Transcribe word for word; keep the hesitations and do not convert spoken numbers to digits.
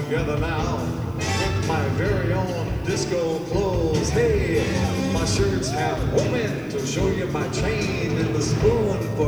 together now with my very own disco clothes. Hey, my shirt's half open to show you my chain and the spoon for